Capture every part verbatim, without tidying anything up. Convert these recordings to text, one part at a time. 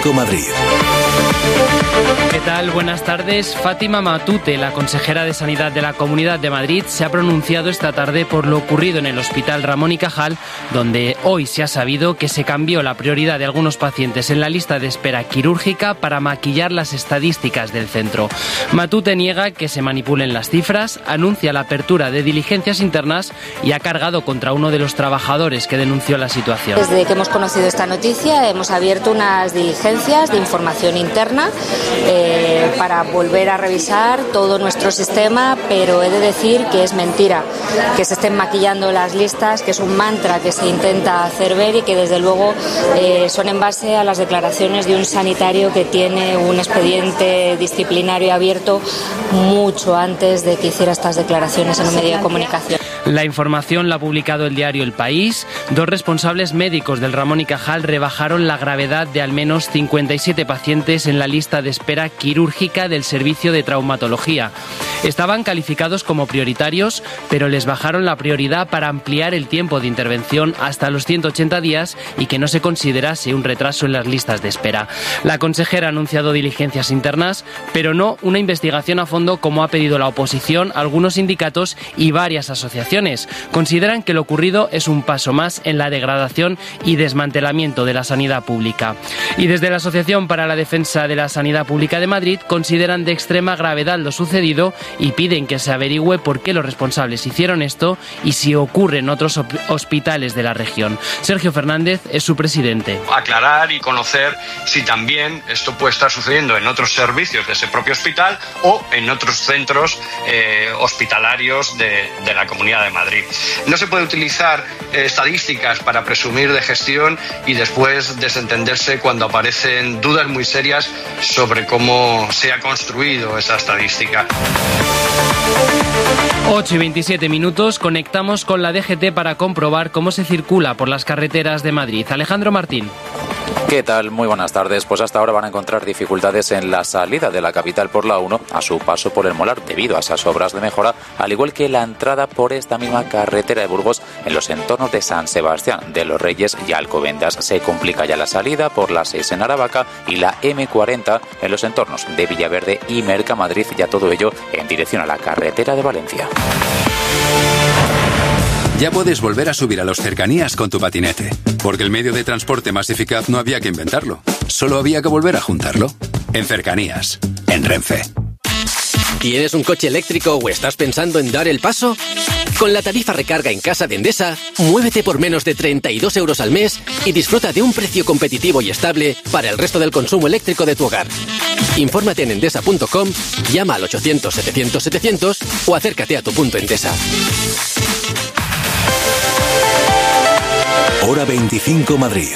veinticinco Madrid. ¿Qué tal? Buenas tardes. Fátima Matute, la consejera de Sanidad de la Comunidad de Madrid, se ha pronunciado esta tarde por lo ocurrido en el Hospital Ramón y Cajal, donde hoy se ha sabido que se cambió la prioridad de algunos pacientes en la lista de espera quirúrgica para maquillar las estadísticas del centro. Matute niega que se manipulen las cifras, anuncia la apertura de diligencias internas y ha cargado contra uno de los trabajadores que denunció la situación. Desde que hemos conocido esta noticia hemos abierto unas diligencias de información interna eh, para volver a revisar todo nuestro sistema, pero he de decir que es mentira que se estén maquillando las listas, que es un mantra que se intenta hacer ver y que desde luego eh, son en base a las declaraciones de un sanitario que tiene un expediente disciplinario abierto mucho antes de que hiciera estas declaraciones en un medio de comunicación. La información la ha publicado el diario El País. Dos responsables médicos del Ramón y Cajal rebajaron la gravedad de al menos cincuenta y siete pacientes en la lista de espera quirúrgica del servicio de traumatología. Estaban calificados como prioritarios, pero les bajaron la prioridad para ampliar el tiempo de intervención hasta los ciento ochenta días y que no se considerase un retraso en las listas de espera. La consejera ha anunciado diligencias internas, pero no una investigación a fondo como ha pedido la oposición, algunos sindicatos y varias asociaciones. Consideran que lo ocurrido es un paso más en la degradación y desmantelamiento de la sanidad pública. Y desde la Asociación para la Defensa de la Sanidad Pública de Madrid consideran de extrema gravedad lo sucedido y piden que se averigüe por qué los responsables hicieron esto y si ocurre en otros hospitales de la región. Sergio Fernández es su presidente. Aclarar y conocer si también esto puede estar sucediendo en otros servicios de ese propio hospital o en otros centros eh, hospitalarios de, de la Comunidad de Madrid. No se puede utilizar eh, estadísticas para presumir de gestión y después desentenderse cuando aparecen dudas muy serias sobre cómo se ha construido esa estadística. ocho y veintisiete minutos, conectamos con la D G T para comprobar cómo se circula por las carreteras de Madrid. Alejandro Martín. ¿Qué tal? Muy buenas tardes. Pues hasta ahora van a encontrar dificultades en la salida de la capital por la uno a su paso por el Molar debido a esas obras de mejora, al igual que la entrada por esta misma carretera de Burgos en los entornos de San Sebastián de los Reyes y Alcobendas. Se complica ya la salida por la seis en Aravaca y la eme cuarenta en los entornos de Villaverde y Mercamadrid, ya todo ello en dirección a la carretera de Valencia. Ya puedes volver a subir a los cercanías con tu patinete, porque el medio de transporte más eficaz no había que inventarlo, solo había que volver a juntarlo. En Cercanías, en Renfe. ¿Tienes un coche eléctrico o estás pensando en dar el paso? Con la tarifa recarga en casa de Endesa, muévete por menos de treinta y dos euros al mes y disfruta de un precio competitivo y estable para el resto del consumo eléctrico de tu hogar. Infórmate en endesa punto com, llama al ochocientos setecientos setecientos o acércate a tu punto Endesa. Hora veinticinco Madrid.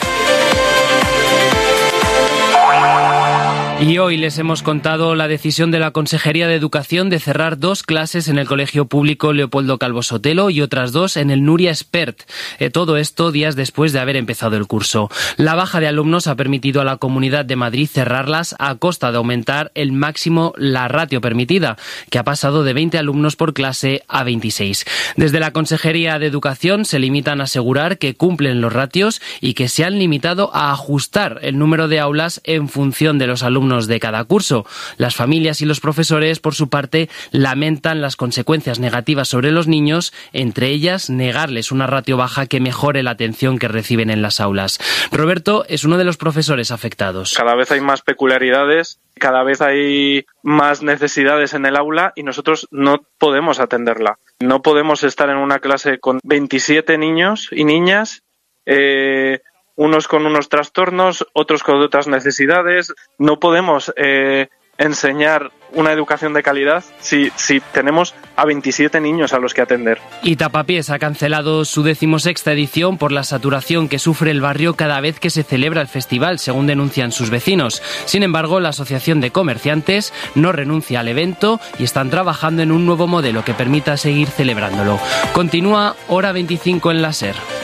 Y hoy les hemos contado la decisión de la Consejería de Educación de cerrar dos clases en el Colegio Público Leopoldo Calvo Sotelo y otras dos en el Nuria Espert. Eh, todo esto días después de haber empezado el curso. La baja de alumnos ha permitido a la Comunidad de Madrid cerrarlas a costa de aumentar el máximo la ratio permitida, que ha pasado de veinte alumnos por clase a veintiséis. Desde la Consejería de Educación se limitan a asegurar que cumplen los ratios y que se han limitado a ajustar el número de aulas en función de los alumnos de cada curso. Las familias y los profesores, por su parte, lamentan las consecuencias negativas sobre los niños, entre ellas negarles una ratio baja que mejore la atención que reciben en las aulas. Roberto es uno de los profesores afectados. Cada vez hay más peculiaridades, cada vez hay más necesidades en el aula y nosotros no podemos atenderla. No podemos estar en una clase con veintisiete niños y niñas, eh, unos con unos trastornos, otros con otras necesidades. No podemos eh, enseñar una educación de calidad si, si tenemos a veintisiete niños a los que atender. Y Tapapiés ha cancelado su decimosexta edición por la saturación que sufre el barrio cada vez que se celebra el festival, según denuncian sus vecinos. Sin embargo, la Asociación de Comerciantes no renuncia al evento y están trabajando en un nuevo modelo que permita seguir celebrándolo. Continúa Hora veinticinco en la SER.